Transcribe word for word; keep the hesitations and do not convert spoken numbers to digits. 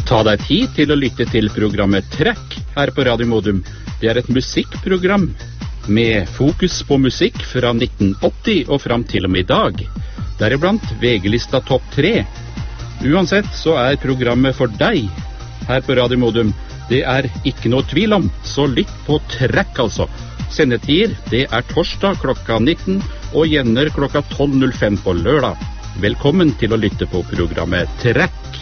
Ta deg tid til å lytte til programmet Track her på Radio Modum. Det er et musikkprogram med fokus på musikk fra nitten åtti og fram til og med i dag. Deriblant V G-lista topp tre. Uansett så er programmet for deg her på Radio Modum. Det er ikke noe tvil om, så lytt på Track altså. Sendetider, det er torsdag klokka nitten og gjenner klokka tolv null fem på lørdag. Velkommen til å lytte på programmet Track.